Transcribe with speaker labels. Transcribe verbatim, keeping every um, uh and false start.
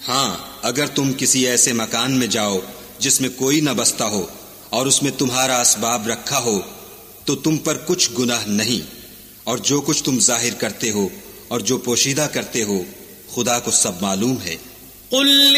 Speaker 1: हाँ, अगर तुम किसी ऐसे मकान में जाओ जिसमें कोई न बसता हो और उसमें तुम्हारा असबाब रखा हो तो तुम पर कुछ गुनाह नहीं, और जो कुछ तुम जाहिर करते हो और जो पोशीदा करते हो खुदा को सब मालूम है।